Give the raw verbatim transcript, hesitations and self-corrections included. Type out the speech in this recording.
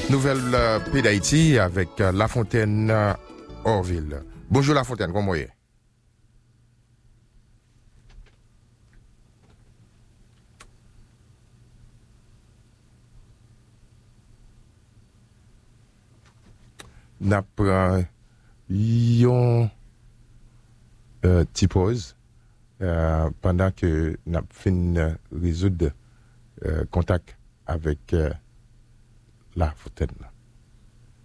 Nouvelle euh, Pays d'Haïti avec euh, La Fontaine euh, Orville. Bonjour La Fontaine, comment est? N'a pris une euh, petite pause euh, pendant que n'a fini résoudre euh, contact avec euh, La Fontaine.